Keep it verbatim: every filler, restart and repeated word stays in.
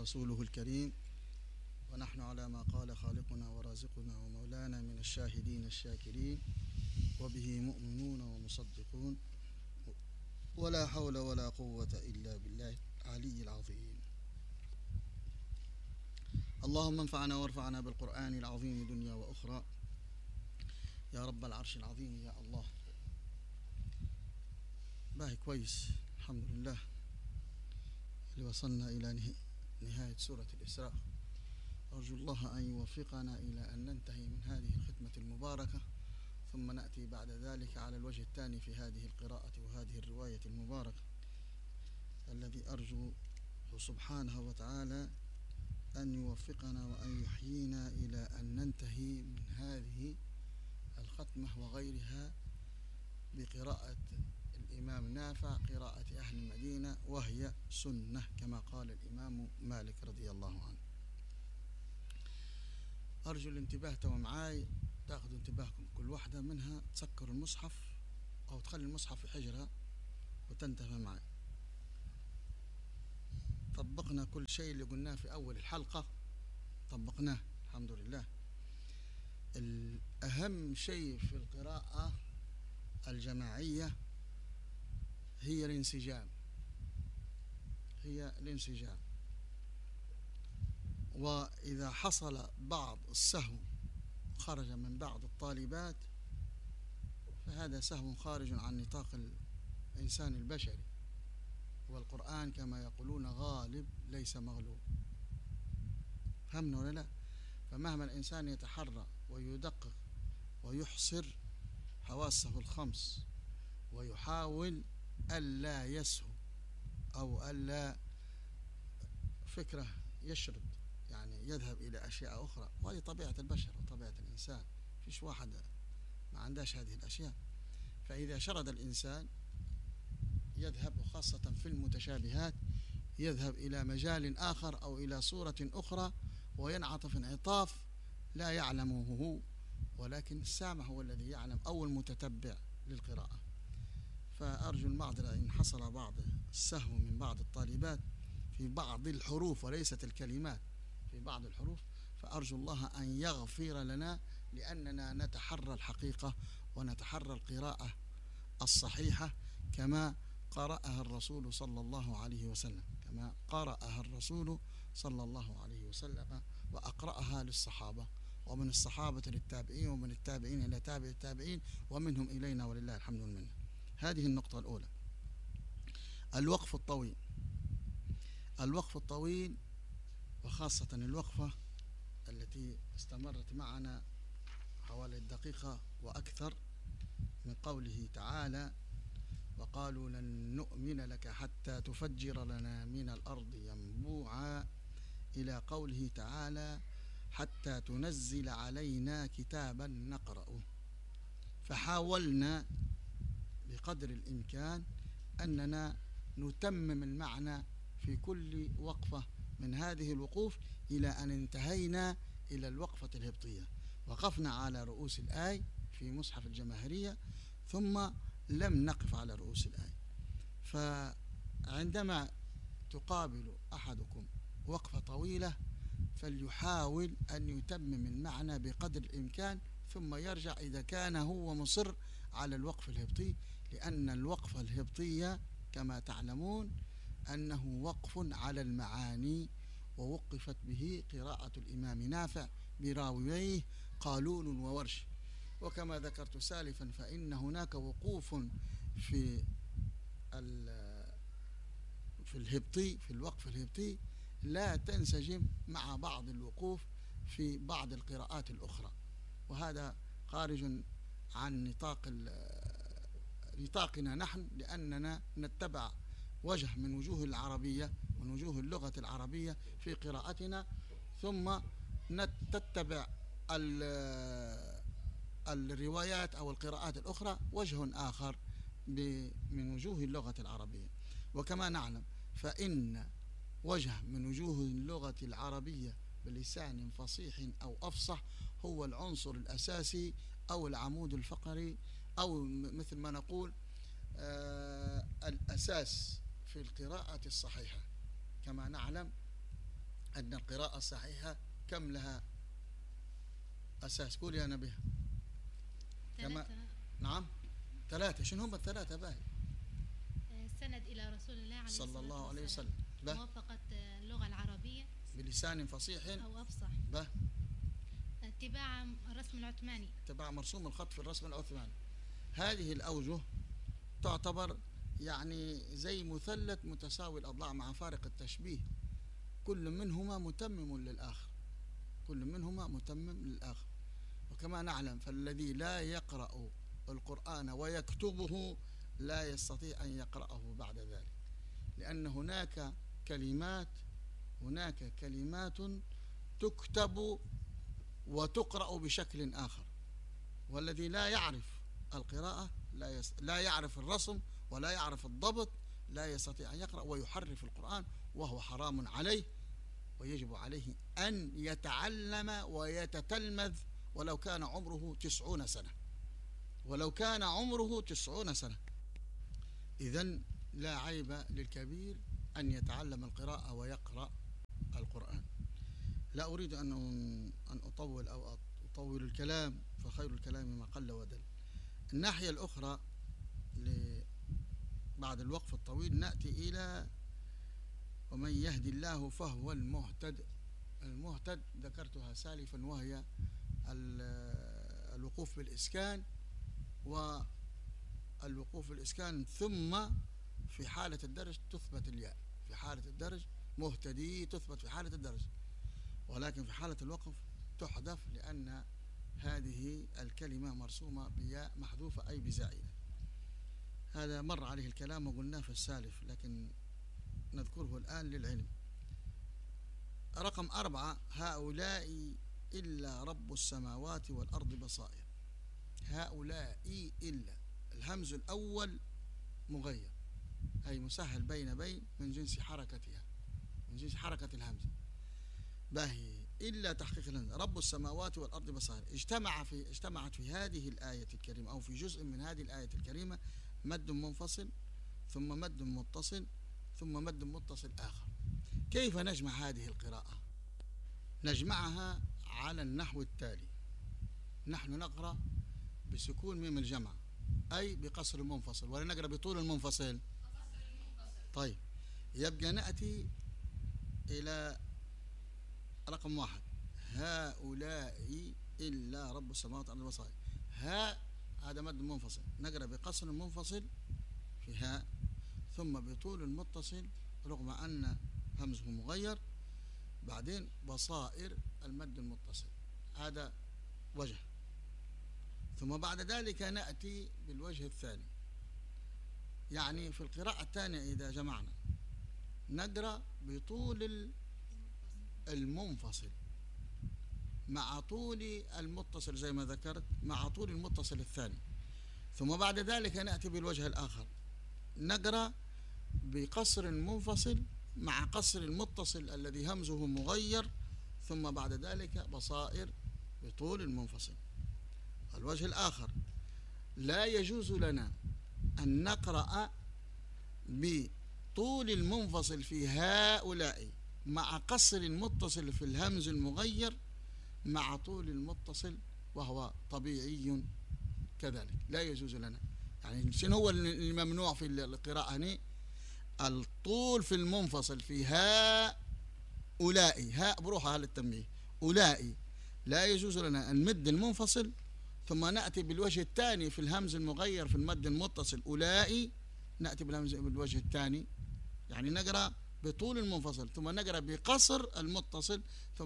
رسوله الكريم، ونحن على ما قال خالقنا ورازقنا ومولانا من الشاهدين الشاكرين، وبه مؤمنون ومصدقون، ولا حول ولا قوة إلا بالله العلي العظيم. اللهم انفعنا وارفعنا بالقرآن العظيم دنيا وأخرى يا رب العرش العظيم يا الله. باهي كويس، الحمد لله اللي وصلنا إلى نهاية سورة الإسراء. أرجو الله أن يوفقنا إلى أن ننتهي من هذه الختمة المباركة، ثم نأتي بعد ذلك على الوجه الثاني في هذه القراءة وهذه الرواية المباركة، الذي أرجو سبحانه وتعالى أن يوفقنا وأن يحيينا إلى أن ننتهي من هذه الختمة وغيرها بقراءة الإمام نافع، قراءة أهل المدينة، وهي سنة كما قال الإمام مالك رضي الله عنه. أرجو الانتباه توا معاي، تأخذوا انتباهكم كل واحدة منها تسكر المصحف أو تخلي المصحف في حجرها وتنتبه معي. طبقنا كل شيء اللي قلناه في أول الحلقة، طبقناه الحمد لله. الأهم شيء في القراءة الجماعية هي الانسجام، هي الانسجام. وإذا حصل بعض السهو خرج من بعض الطالبات فهذا سهو خارج عن نطاق الإنسان البشري، والقرآن كما يقولون غالب ليس مغلوب. فهمنا ولا لا؟ فمهما الإنسان يتحرى ويدقق ويحصر حواسه الخمس ويحاول ألا يسهو أو ألا فكرة يشرد، يعني يذهب إلى أشياء أخرى، وهذه طبيعة البشر وطبيعة الإنسان، فيش واحد ما عندهاش هذه الأشياء. فإذا شرد الإنسان يذهب، وخاصة في المتشابهات، يذهب إلى مجال آخر أو إلى صورة أخرى وينعطف انعطاف لا يعلمه هو، ولكن السامع هو الذي يعلم أو المتتبع للقراءة. فأرجو المعذرة إن حصل بعض السهو من بعض الطالبات في بعض الحروف وليست الكلمات، في بعض الحروف، فأرجو الله أن يغفر لنا، لأننا نتحرى الحقيقة ونتحرى القراءة الصحيحة كما قرأها الرسول صلى الله عليه وسلم، كما قرأها الرسول صلى الله عليه وسلم وأقرأها للصحابة، ومن الصحابة للتابعين، ومن التابعين إلى تابع التابعين، ومنهم إلينا ولله الحمد والمنة. هذه النقطة الأولى. الوقف الطويل، الوقف الطويل وخاصة الوقفة التي استمرت معنا حوالي الدقيقة وأكثر، من قوله تعالى: وقالوا لن نؤمن لك حتى تفجر لنا من الأرض ينبوعا، إلى قوله تعالى: حتى تنزل علينا كتابا نقرأه. فحاولنا بقدر الإمكان أننا نتمم المعنى في كل وقفة من هذه الوقوف، إلى أن انتهينا إلى الوقفة الهبطية. وقفنا على رؤوس الآية في مصحف الجماهيرية، ثم لم نقف على رؤوس الآية. فعندما تقابل أحدكم وقفة طويلة فليحاول أن يتمم المعنى بقدر الإمكان، ثم يرجع إذا كان هو مصر على الوقف الهبطي، لأن الوقفة الهبطية كما تعلمون أنه وقف على المعاني، ووقفت به قراءة الإمام نافع براويه قالون وورش. وكما ذكرت سالفا فإن هناك وقوف في في الهبطي، في الوقف الهبطي، لا تنسجم مع بعض الوقوف في بعض القراءات الأخرى، وهذا خارج عن نطاق نطاقنا نحن، لأننا نتبع وجه من وجوه العربية، من وجوه اللغة العربية في قراءتنا، ثم نتبع الروايات أو القراءات الأخرى وجه آخر من وجوه اللغة العربية. وكما نعلم فإن وجه من وجوه اللغة العربية بلسان فصيح أو أفصح هو العنصر الأساسي أو العمود الفقري، أو مثل ما نقول آه الأساس في القراءة الصحيحة. كما نعلم أن القراءة الصحيحة كم لها أساس؟ قول يا نبيه. كما نعم ثلاثة. شنو هم الثلاثة؟ باهي. السند إلى رسول الله عليه صلى الله عليه وسلم. موافقة اللغة العربية بلسان فصيح أو أفصح. به. اتباع الرسم العثماني. اتباع مرسوم الخط في الرسم العثماني. هذه الأوجه تعتبر يعني زي مثلث متساوي الأضلاع مع فارق التشبيه، كل منهما متمم للآخر، كل منهما متمم للآخر. وكما نعلم فالذي لا يقرأ القرآن ويكتبه لا يستطيع أن يقرأه بعد ذلك، لأن هناك كلمات هناك كلمات تكتب وتقرأ بشكل آخر، والذي لا يعرف القراءة لا, يس... لا يعرف الرسم ولا يعرف الضبط لا يستطيع أن يقرأ ويحرف القرآن، وهو حرام عليه، ويجب عليه أن يتعلم ويتتلمذ ولو كان عمره تسعون سنة، ولو كان عمره تسعون سنة. إذن لا عيب للكبير أن يتعلم القراءة ويقرأ القرآن. لا أريد أن أن أطول أو أطول الكلام، فخير الكلام ما قل ودل. الناحية الأخرى بعد الوقف الطويل نأتي إلى ومن يهدي الله فهو المهتد. المهتد ذكرتها سالفا، وهي الوقوف بالإسكان، والوقوف بالإسكان ثم في حالة الدرج تثبت الياء، في حالة الدرج مهتدي تثبت في حالة الدرج، ولكن في حالة الوقف تحذف لأن هذه الكلمة مرسومة بياء محذوفة أي بزائدة. هذا مر عليه الكلام وقلناه في السالف، لكن نذكره الآن للعلم. رقم أربعة، هؤلاء إلا رب السماوات والأرض بصائر. هؤلاء إلا، الهمز الأول مغير أي مسهل بين بين من جنس حركتها، من جنس حركة الهمزة. باهي إلا تحقيق الهمزة. رب السماوات والأرض بصائر. اجتمع في اجتمعت في هذه الآية الكريمة أو في جزء من هذه الآية الكريمة مد منفصل ثم مد متصل ثم مد متصل آخر. كيف نجمع هذه القراءة؟ نجمعها على النحو التالي: نحن نقرأ بسكون ميم الجمع أي بقصر المنفصل، ولا نقرأ بطول المنفصل؟ طيب، يبقى نأتي إلى رقم واحد: هؤلاء إلا رب السماوات والأرض بصائر. ها هذا مد منفصل، نقرأ بقصر المنفصل في هاء ثم بطول المتصل رغم أن همزه مغير، بعدين بصائر المد المتصل. هذا وجه. ثم بعد ذلك نأتي بالوجه الثاني، يعني في القراءة الثانية إذا جمعنا نقرأ بطول المنفصل مع طول المتصل زي ما ذكرت مع طول المتصل الثاني. ثم بعد ذلك نأتي بالوجه الآخر، نقرأ بقصر منفصل مع قصر المتصل الذي همزه مغير، ثم بعد ذلك بصائر بطول المنفصل. الوجه الآخر: لا يجوز لنا أن نقرأ بطول المنفصل في هؤلاء مع قصر المتصل في الهمز المغير مع طول المتصل وهو طبيعي كذلك، لا يجوز لنا. يعني شنو هو الممنوع في القراءة هنا؟ الطول في المنفصل في هؤلاء، هاء بروحها للتنبيه، أولئي، لا يجوز لنا أن نمد المنفصل ثم نأتي بالوجه الثاني في الهمز المغير في المد المتصل أولئي، نأتي بالهمز بالوجه الثاني، يعني نقرأ بطول المنفصل ثم نقرأ بقصر المتصل ثم